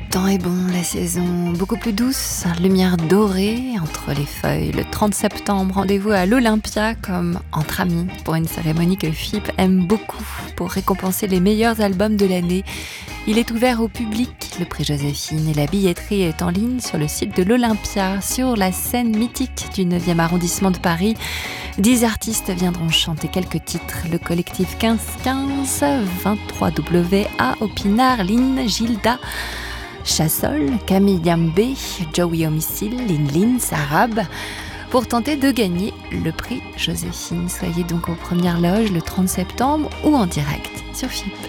temps est bon, la saison beaucoup plus douce, lumière dorée entre les feuilles. Le 30 septembre, rendez-vous à l'Olympia comme entre amis pour une cérémonie que Philippe aime beaucoup pour récompenser les meilleurs albums de l'année. Il est ouvert au public, le prix Joséphine, et la billetterie est en ligne sur le site de l'Olympia, sur la scène mythique du 9e arrondissement de Paris. 10 artistes viendront chanter quelques titres. Le collectif 1515, 23WA, Opinard, Lynn, Gilda, Chassol, Camille Yambé, Joey Homicile, Lin, Sarab, pour tenter de gagner le prix Joséphine. Soyez donc aux premières loges le 30 septembre ou en direct sur FIP.